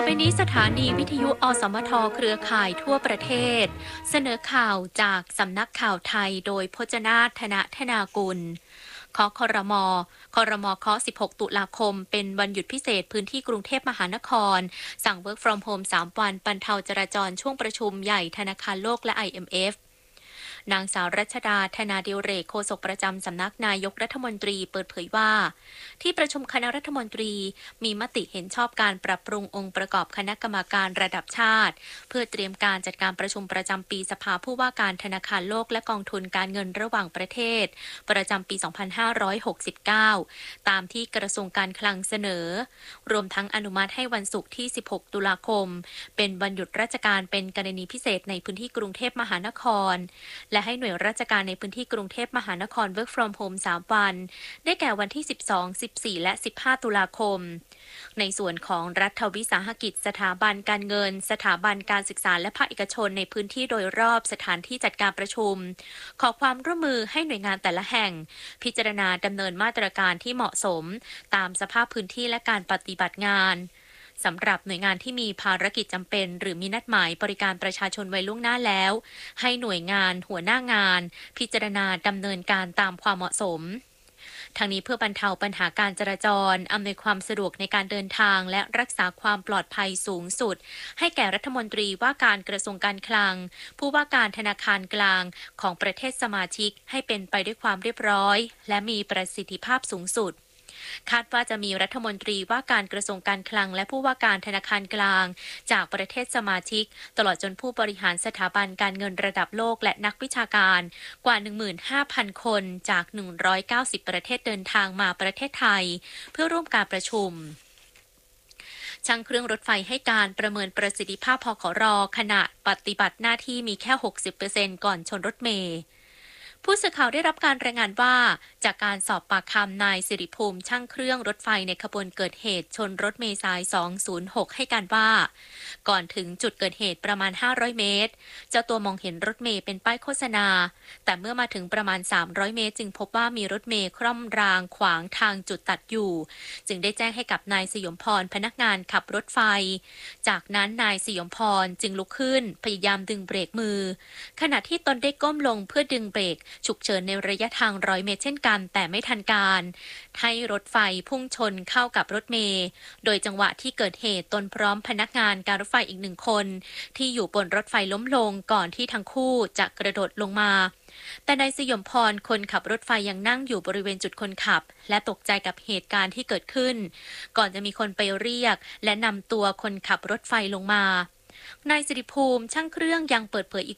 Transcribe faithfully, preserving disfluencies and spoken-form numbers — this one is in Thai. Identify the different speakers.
Speaker 1: ไปนี้สถานีวิทยุอสมทเครือข่ายทั่วประเทศเสนอข่าวจากสำนักข่าวไทยโดยพจนาถธนธนากุลขอครมครมคสิบหกตุลาคมเป็นวันหยุดพิเศษพื้นที่กรุงเทพมหานครสั่ง Work from Home สามวันบรรเทาจราจรช่วงประชุมใหญ่ธนาคารโลกและ ไอ เอ็ม เอฟนางสาวรัชดาธนาดิเรกโฆษกประจำสำนักนายกรัฐมนตรีเปิดเผยว่าที่ประชุมคณะรัฐมนตรีมีมติเห็นชอบการปรับปรุงองค์ประกอบคณะกรรมการระดับชาติเพื่อเตรียมการจัดการประชุมประจำปีสภาผู้ว่าการธนาคารโลกและกองทุนการเงินระหว่างประเทศประจำปี สองพันห้าร้อยหกสิบเก้า ตามที่กระทรวงการคลังเสนอรวมทั้งอนุมัติให้วันศุกร์ที่ สิบหกตุลาคมเป็นวันหยุดราชการเป็นกรณีพิเศษในพื้นที่กรุงเทพมหานครและให้หน่วยราชการในพื้นที่กรุงเทพมหานคร Work from Home สามวัน ได้แก่วันที่ สิบสอง สิบสี่ และ สิบห้า ตุลาคม ในส่วนของรัฐวิสาหกิจสถาบันการเงินสถาบันการศึกษาและภาคเอกชนในพื้นที่โดยรอบสถานที่จัดการประชุมขอความร่วมมือให้หน่วยงานแต่ละแห่งพิจารณาดำเนินมาตรการที่เหมาะสมตามสภาพพื้นที่และการปฏิบัติงานสำหรับหน่วยงานที่มีภารกิจจำเป็นหรือมีนัดหมายบริการประชาชนไว้ล่วงหน้าแล้วให้หน่วยงานหัวหน้างานพิจารณาดำเนินการตามความเหมาะสมทางนี้เพื่อบรรเทาปัญหาการจราจรอำนวยความสะดวกในการเดินทางและรักษาความปลอดภัยสูงสุดให้แก่รัฐมนตรีว่าการกระทรวงการคลังผู้ว่าการธนาคารกลางของประเทศสมาชิกให้เป็นไปด้วยความเรียบร้อยและมีประสิทธิภาพสูงสุดคาดว่าจะมีรัฐมนตรีว่าการกระทรวงการคลังและผู้ว่าการธนาคารกลางจากประเทศสมาชิกตลอดจนผู้บริหารสถาบันการเงินระดับโลกและนักวิชาการกว่า หนึ่งหมื่นห้าพัน คนจากหนึ่งร้อยเก้าสิบประเทศเดินทางมาประเทศไทยเพื่อร่วมการประชุมช่างเครื่องรถไฟให้การประเมินประสิทธิภาพพขรขณะปฏิบัติหน้าที่มีแค่ หกสิบเปอร์เซ็นต์ ก่อนชนรถเมล์ผู้สื่อข่าวได้รับการรายงานว่าจากการสอบปากคำนายสิริภูมิช่างเครื่องรถไฟในขบวนเกิดเหตุชนรถเมล์สายสองศูนย์หกให้การว่าก่อนถึงจุดเกิดเหตุประมาณห้าร้อยเมตรเจ้าตัวมองเห็นรถเมล์เป็นป้ายโฆษณาแต่เมื่อมาถึงประมาณสามร้อยเมตรจึงพบว่ามีรถเมล์คร่อมรางขวางทางจุดตัดอยู่จึงได้แจ้งให้กับนายสยมพรพนักงานขับรถไฟจากนั้นนายสยมพรจึงลุกขึ้นพยายามดึงเบรกมือขณะที่ตนได้ก้มลงเพื่อดึงเบรกฉุกเฉินในระยะทางร้อยเมตรเช่นกันแต่ไม่ทันการให้รถไฟพุ่งชนเข้ากับรถเมล์โดยจังหวะที่เกิดเหตุตนพร้อมพนักงานการรถไฟอีกหนึ่งคนที่อยู่บนรถไฟล้มลงก่อนที่ทั้งคู่จะกระโดดลงมาแต่นายสยมพรคนขับรถไฟยังนั่งอยู่บริเวณจุดคนขับและตกใจกับเหตุการณ์ที่เกิดขึ้นก่อนจะมีคนไปเรียกและนำตัวคนขับรถไฟลงมานายสิริภูมิช่างเครื่องยังเปิดเผยอีก